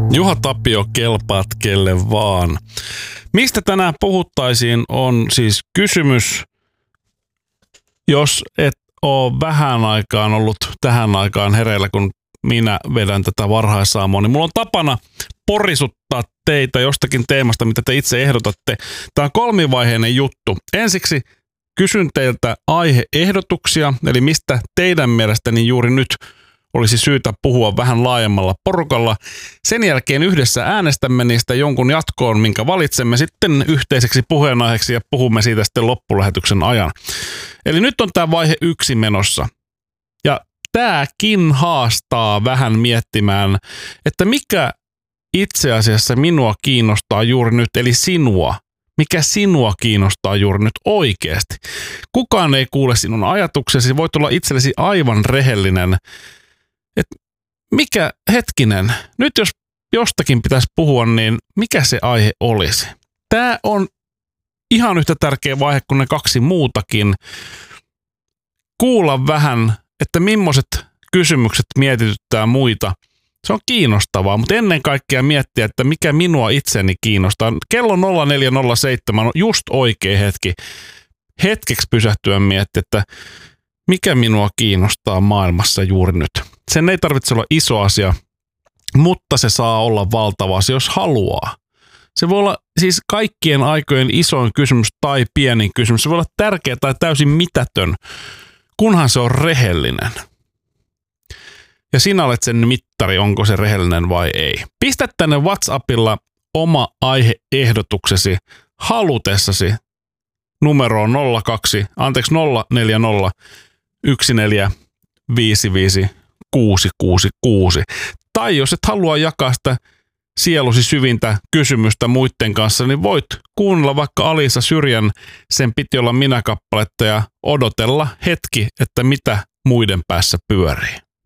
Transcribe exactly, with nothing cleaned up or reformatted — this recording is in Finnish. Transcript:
Juha Tapio, kelpaat kelle vaan. Mistä tänään puhuttaisiin on siis kysymys, jos et ole vähän aikaan ollut tähän aikaan hereillä, kun minä vedän tätä varhaisaamoa, niin mulla on tapana porisuttaa teitä jostakin teemasta, mitä te itse ehdotatte. Tämä on kolmivaiheinen juttu. Ensiksi kysyn teiltä aiheehdotuksia, eli mistä teidän mielestäni juuri nyt olisi syytä puhua vähän laajemmalla porukalla. Sen jälkeen yhdessä äänestämme niistä jonkun jatkoon, minkä valitsemme sitten yhteiseksi puheenaiheeksi ja puhumme siitä sitten loppulähetyksen ajan. Eli nyt on tämä vaihe yksi menossa. Ja tämäkin haastaa vähän miettimään, että mikä itse asiassa minua kiinnostaa juuri nyt, eli sinua. Mikä sinua kiinnostaa juuri nyt oikeasti? Kukaan ei kuule sinun ajatuksesi, voit olla itsellesi aivan rehellinen. Et mikä, hetkinen, nyt jos jostakin pitäisi puhua, niin mikä se aihe olisi? Tämä on ihan yhtä tärkeä vaihe kuin ne kaksi muutakin. Kuulla vähän, että millaiset kysymykset mietityttää muita. Se on kiinnostavaa, mutta ennen kaikkea miettiä, että mikä minua itseni kiinnostaa. Kello nolla neljä nolla seitsemän on just oikea hetki. Hetkeksi pysähtyä miettiä, että mikä minua kiinnostaa maailmassa juuri nyt. Sen ei tarvitse olla iso asia, mutta se saa olla valtava asia, jos haluaa. Se voi olla siis kaikkien aikojen isoin kysymys tai pienin kysymys. Se voi olla tärkeä tai täysin mitätön, kunhan se on rehellinen. Ja sinä olet sen mittari, onko se rehellinen vai ei. Pistä tänne WhatsAppilla oma aiheehdotuksesi halutessasi numeroon nolla kaksi, anteeksi nolla neljä nolla yksi neljä viisi viisi kuusi kuusi kuusi. Tai jos et halua jakaa sitä sielusi syvintä kysymystä muiden kanssa, niin voit kuunnella vaikka Alisa Syrjän Sen piti olla minä -kappaletta ja odotella hetki, että mitä muiden päässä pyörii.